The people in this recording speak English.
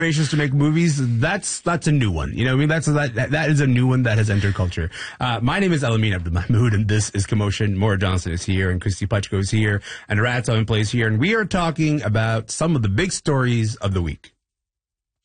inspirations to make movies, that's a new one. You know what I mean? That is a new one that has entered culture. My name is Elamine Abdul Mahmoud, and this is Commotion. Maura Johnson is here, and Christy Pachko is here, and Rats on Place here, and we are talking about some of the big stories of the week.